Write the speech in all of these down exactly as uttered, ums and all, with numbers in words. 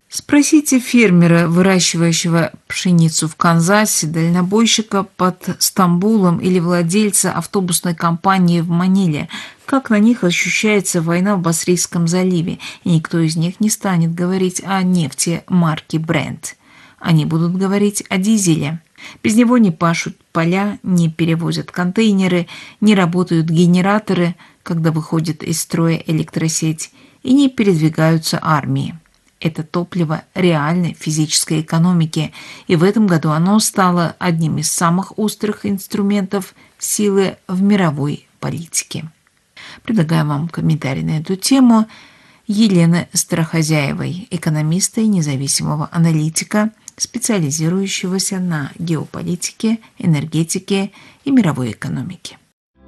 Спросите фермера, выращивающего пшеницу в Канзасе, дальнобойщика под Стамбулом или владельца автобусной компании в Маниле, как на них ощущается война в Басрийском заливе, и никто из них не станет говорить о нефти марки Brent. Они будут говорить о дизеле. Без него не пашут поля, не перевозят контейнеры, не работают генераторы, когда выходит из строя электросеть, и не передвигаются армии. Это топливо реальной физической экономики, и в этом году оно стало одним из самых острых инструментов силы в мировой политике. Предлагаю вам комментарий на эту тему Елены Старохозяевой, экономиста и независимого аналитика, специализирующегося на геополитике, энергетике и мировой экономике.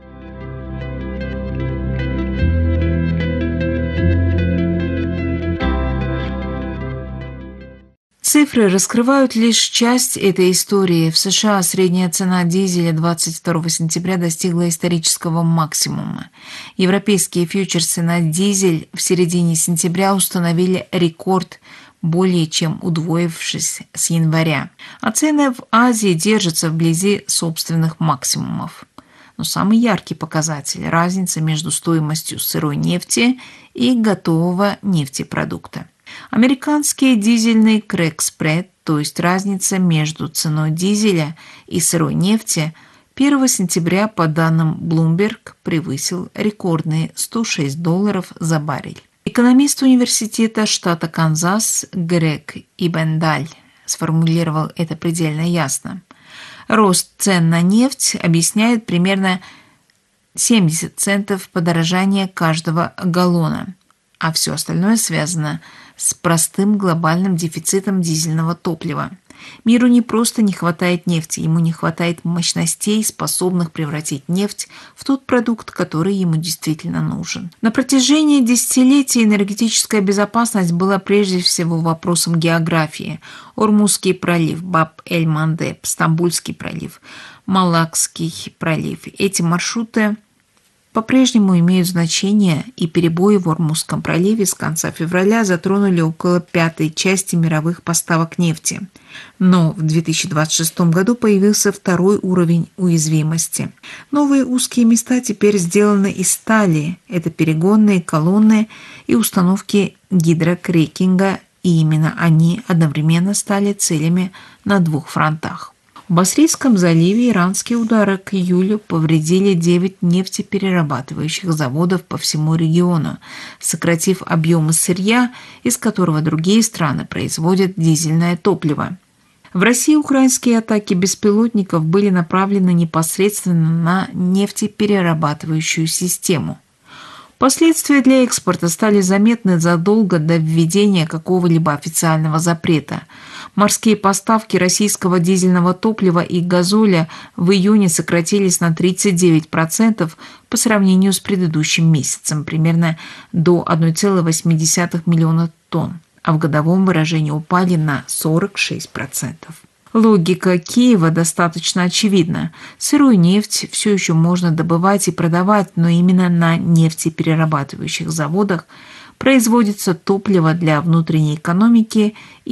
Цифры раскрывают лишь часть этой истории. В США средняя цена дизеля двадцать второго сентября достигла исторического максимума. Европейские фьючерсы на дизель в середине сентября установили рекорд, более чем удвоившись с января. А цены в Азии держатся вблизи собственных максимумов. Но самый яркий показатель – разница между стоимостью сырой нефти и готового нефтепродукта. Американский дизельный крэк-спред, то есть разница между ценой дизеля и сырой нефти, первого сентября по данным Bloomberg превысил рекордные сто шесть долларов за баррель. Экономист университета штата Канзас Грег Ибендаль сформулировал это предельно ясно. Рост цен на нефть объясняет примерно семьдесят центов подорожания каждого галлона, а все остальное связано с простым глобальным дефицитом дизельного топлива. Миру не просто не хватает нефти, ему не хватает мощностей, способных превратить нефть в тот продукт, который ему действительно нужен. На протяжении десятилетий энергетическая безопасность была прежде всего вопросом географии. Ормузский пролив, Баб-эль-Мандеб, Стамбульский пролив, Малакский пролив. Эти маршруты по-прежнему имеют значение, и перебои в Ормузском проливе с конца февраля затронули около пятой части мировых поставок нефти. Но в две тысячи двадцать шестом году появился второй уровень уязвимости. Новые узкие места теперь сделаны из стали. Это перегонные колонны и установки гидрокрекинга, и именно они одновременно стали целями на двух фронтах. В Басрийском заливе иранские удары к июлю повредили девять нефтеперерабатывающих заводов по всему региону, сократив объемы сырья, из которого другие страны производят дизельное топливо. В России украинские атаки беспилотников были направлены непосредственно на нефтеперерабатывающую систему. Последствия для экспорта стали заметны задолго до введения какого-либо официального запрета. Морские поставки российского дизельного топлива и газоля в июне сократились на тридцать девять процентов по сравнению с предыдущим месяцем, примерно до одной целой восьми десятых миллиона тонн, а в годовом выражении упали на сорок шесть процентов. Логика Киева достаточно очевидна. Сырую нефть все еще можно добывать и продавать, но именно на нефтеперерабатывающих заводах производится топливо для внутренней экономики и